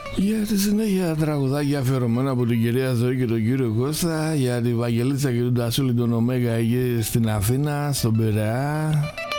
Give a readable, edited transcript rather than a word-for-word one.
Για τη συνέχεια τραγουδάκια αφιερωμένα από την κυρία Ζωή και τον κύριο Κώστα, για τη Βαγγελίτσα και τον Τασούλη τον Ωμέγα εκεί στην Αθήνα, στον Πειραιά.